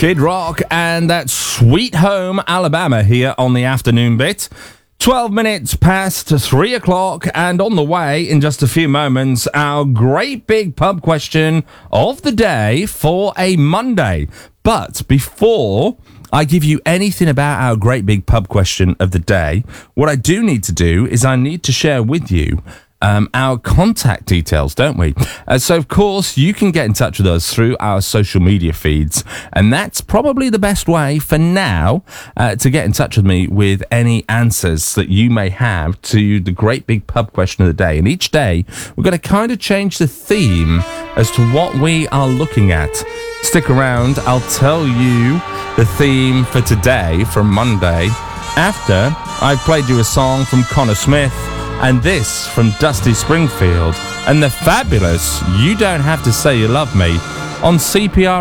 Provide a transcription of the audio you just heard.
Kid Rock and that Sweet Home Alabama here on the afternoon bit. 12 minutes past 3 o'clock, and on the way in just a few moments, our great big pub question of the day for a Monday. But before I give you anything about our great big pub question of the day, what I do need to do is I need to share with you our contact details, don't we? So, of course, you can get in touch with us through our social media feeds, and that's probably the best way for now to get in touch with me with any answers that you may have to the great big pub question of the day. And each day, we're going to kind of change the theme as to what we are looking at. Stick around, I'll tell you the theme for today, from Monday, after I've played you a song from Connor Smith, and this from Dusty Springfield and the fabulous You Don't Have to Say You Love Me on CPR